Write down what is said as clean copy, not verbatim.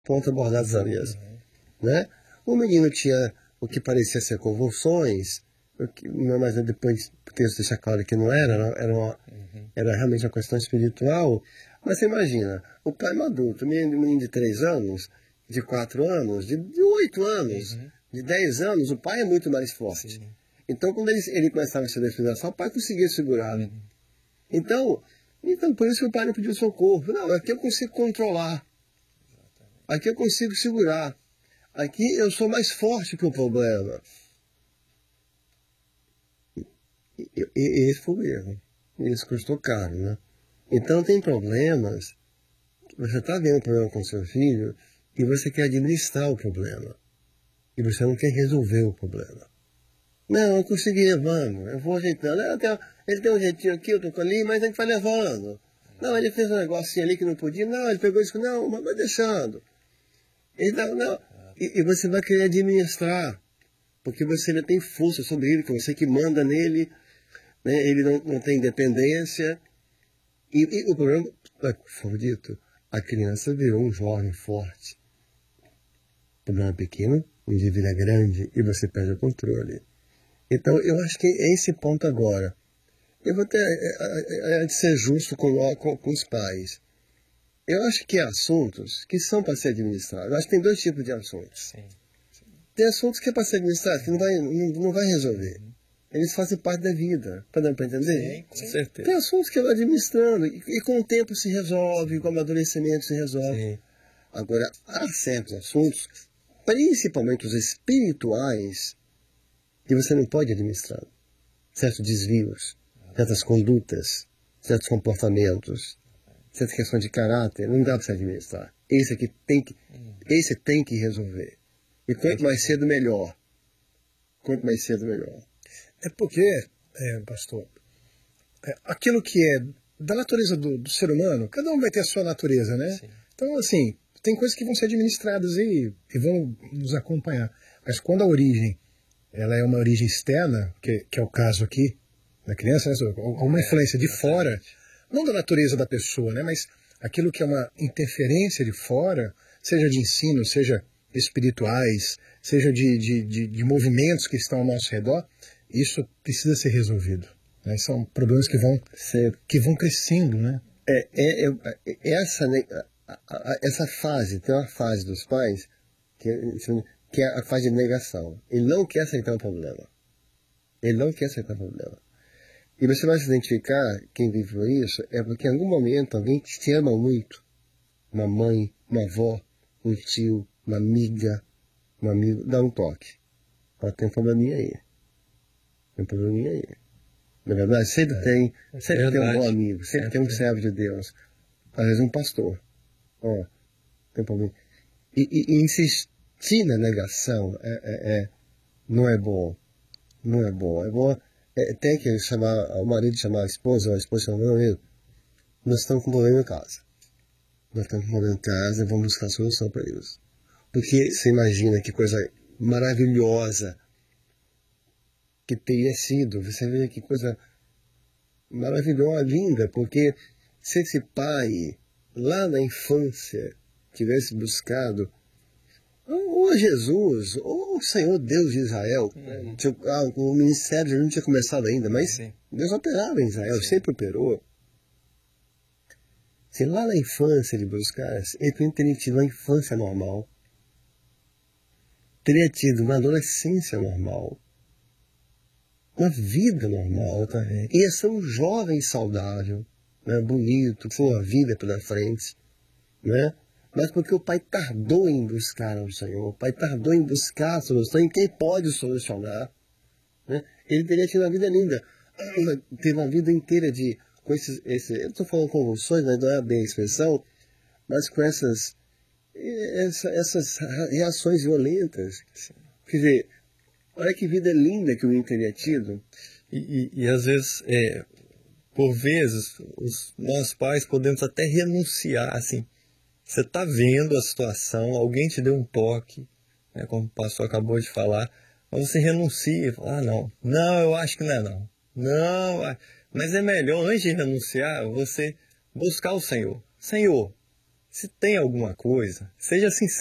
pontos abordados na mesa. Né? O menino tinha o que parecia ser convulsões, mas depois o texto deixa claro que não era realmente uma questão espiritual. Mas você imagina, o pai é um adulto, um menino de 3 anos, de 4 anos, de 8 anos, de 10 anos, o pai é muito mais forte. Sim. Então, quando ele começava a se definição, o pai conseguia segurar. Então, por isso que o pai não pediu socorro. Não, aqui eu consigo controlar. Aqui eu consigo segurar. Aqui eu sou mais forte que o problema. E esse foi o erro. Isso custou caro, né? Então tem problemas. Você está vendo um problema com seu filho e você quer administrar o problema. E você não quer resolver o problema. Não, eu consegui, vamos. Eu vou ajeitando. Ele tem um jeitinho aqui, eu tô ali, mas a gente vai levando. Não, ele fez um negocinho ali que não podia. Não, ele pegou isso. Não, mas vai deixando. Não. E você vai querer administrar, porque você ainda tem força sobre ele, que você que manda nele, né? Ele não tem independência. E o problema, como foi dito, a criança virou um jovem forte. O problema é pequeno, o dia vira grande e você perde o controle. Então, eu acho que é esse ponto agora. Eu vou ter de ser justo com os pais. Eu acho que há assuntos que são para ser administrados. Eu acho que tem 2 tipos de assuntos. Sim. Tem assuntos que é para ser administrado, que não vai resolver. Eles fazem parte da vida. Para entender? Sim, com certeza. Tem assuntos que eu vou administrando. E com o tempo se resolve, com o amadurecimento se resolve. Sim. Agora, há certos assuntos, principalmente os espirituais, que você não pode administrar. Certos desvios, certas condutas, certos comportamentos, certas questões de caráter, não dá para se administrar. Esse tem que resolver. E quanto mais cedo, melhor. Quanto mais cedo, melhor. É porque, pastor, aquilo que é da natureza do ser humano, cada um vai ter a sua natureza, né? Sim. Então, assim, tem coisas que vão ser administradas e vão nos acompanhar. Mas quando a origem ela é uma origem externa, que é o caso aqui da criança, né? Uma influência de fora, não da natureza da pessoa, né? Mas aquilo que é uma interferência de fora, seja de ensino, seja espirituais, seja de movimentos que estão ao nosso redor, isso precisa ser resolvido. Né? São problemas que vão crescendo, né? Essa fase, tem uma fase dos pais que é a fase de negação. Ele não quer aceitar o problema. Ele não quer aceitar o problema. E você vai se identificar, quem viveu isso, é porque em algum momento alguém te ama muito. Uma mãe, uma avó, um tio, uma amiga, um amigo, dá um toque. Fala, tem um probleminha aí. Tem um probleminha aí. Na verdade, sempre tem um bom amigo, sempre tem um servo de Deus. Às vezes um pastor. Tem um problema. E insistir na negação não é bom. Não é bom. É bom. Tem que chamar o marido, chamar a esposa chamar o marido. Nós estamos com um problema em casa. Nós estamos com um problema em casa e vamos buscar solução para isso. Porque você imagina que coisa maravilhosa que teria sido. Você vê que coisa maravilhosa, linda, porque se esse pai, lá na infância, tivesse buscado ou Jesus, ou o Senhor Deus de Israel, o ministério não tinha começado ainda, mas Deus operava em Israel, sempre operou. Se lá na infância ele buscasse, ele teria tido uma infância normal, teria tido uma adolescência normal, uma vida normal, ia ser um jovem saudável, né, bonito, com uma vida pela frente, né? Mas porque o pai tardou em buscar ao Senhor, o pai tardou em buscar a solução, em quem pode solucionar, né? Ele teria tido uma vida linda, teve uma vida inteira com eu estou falando convulsões, não é bem a expressão, mas com essas reações violentas. Quer dizer, olha que vida linda que o menino teria tido. E às vezes, por vezes, nós pais podemos até renunciar, assim. Você está vendo a situação, alguém te deu um toque, né, como o pastor acabou de falar, mas você renuncia e fala, não, eu acho que não é não. Mas é melhor, antes de renunciar, você buscar o Senhor. Senhor, Se tem alguma coisa, seja sincero.